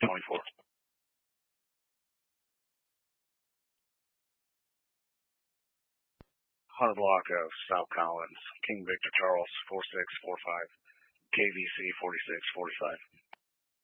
2524. Hunter Block of South Collins, King Victor Charles 4645, KVC 4645.